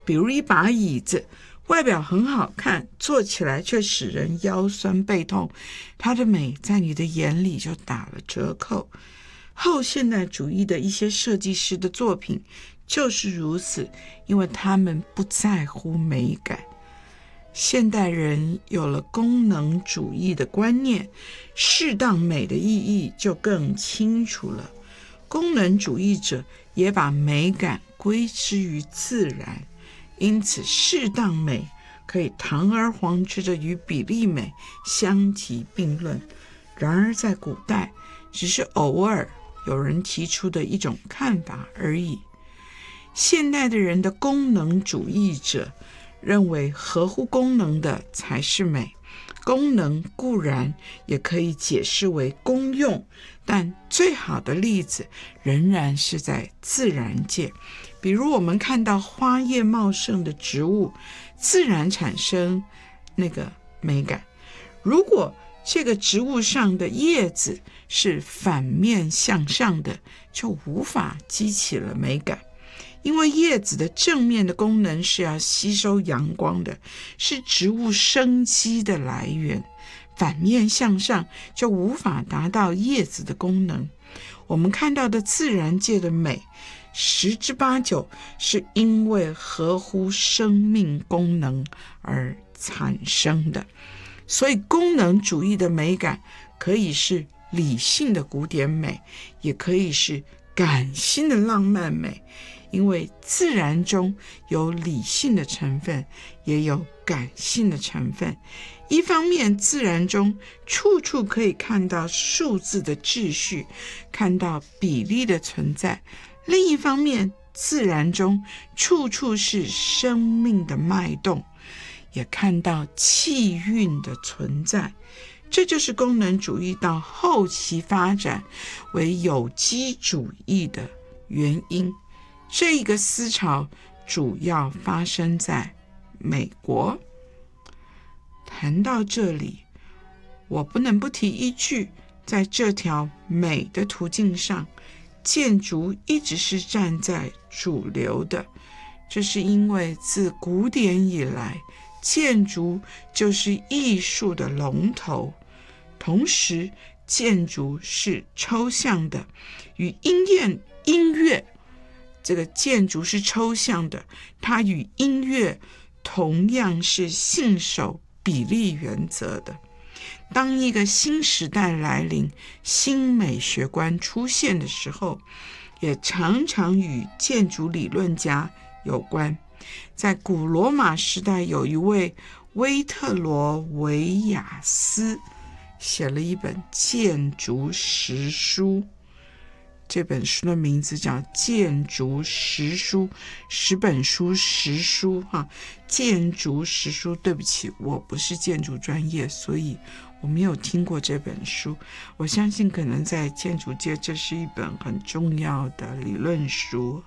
比如一把椅子，外表很好看，坐起来却使人腰酸背痛，它的美在你的眼里就打了折扣。后现代主义的一些设计师的作品就是如此，因为他们不在乎美感。现代人有了功能主义的观念，适当美的意义就更清楚了。功能主义者也把美感归之于自然，因此适当美可以堂而皇之的与比例美相提并论。然而在古代，只是偶尔有人提出的一种看法而已。现代的人的功能主义者认为合乎功能的才是美，功能固然也可以解释为功用，但最好的例子仍然是在自然界。比如我们看到花叶茂盛的植物，自然产生那个美感。如果这个植物上的叶子是反面向上的，就无法激起了美感。因为叶子的正面的功能是要吸收阳光的，是植物生机的来源，反面向上就无法达到叶子的功能。我们看到的自然界的美，10之8九是因为合乎生命功能而产生的。所以功能主义的美感可以是理性的古典美，也可以是感性的浪漫美。因为自然中有理性的成分，也有感性的成分。一方面，自然中处处可以看到数字的秩序，看到比例的存在；另一方面，自然中处处是生命的脉动，也看到气韵的存在。这就是功能主义到后期发展为有机主义的原因。这个思潮主要发生在美国。谈到这里，我不能不提一句，在这条美的途径上，建筑一直是站在主流的。这是因为自古典以来，建筑就是艺术的龙头，同时建筑是抽象的，与音乐这个建筑是抽象的，它与音乐同样是信守比例原则的。当一个新时代来临，新美学观出现的时候，也常常与建筑理论家有关。在古罗马时代，有一位威特罗维亚斯写了一本建筑实书，这本书的名字叫《建筑实书》，10本书实书建筑实书。对不起，我不是建筑专业，所以我没有听过这本书。我相信可能在建筑界这是一本很重要的理论书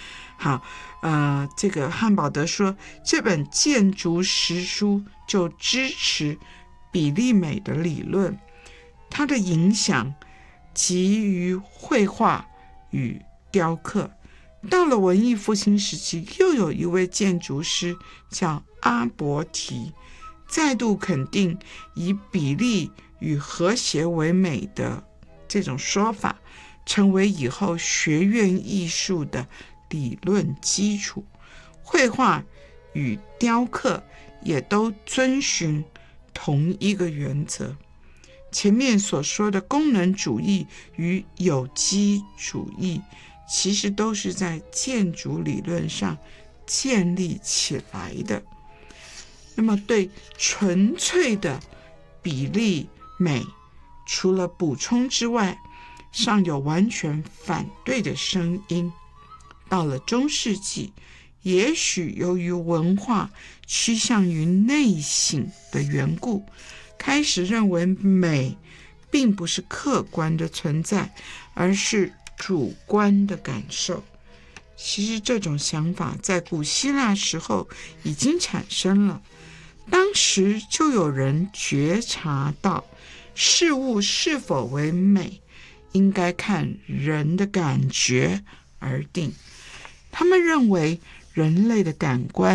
这个汉堡德说，这本建筑实书就支持比例美的理论，它的影响及于绘画与雕刻。到了文艺复兴时期，又有一位建筑师叫阿伯提，再度肯定以比例与和谐为美的这种说法，成为以后学院艺术的理论基础。绘画与雕刻也都遵循同一个原则。前面所说的功能主义与有机主义，其实都是在建筑理论上建立起来的。那么对纯粹的比例美，除了补充之外，尚有完全反对的声音。到了中世纪，也许由于文化趋向于内省的缘故，开始认为美并不是客观的存在，而是主观的感受。其实这种想法在古希腊时候已经产生了，当时就有人觉察到事物是否为美，应该看人的感觉而定。他们认为人类的感官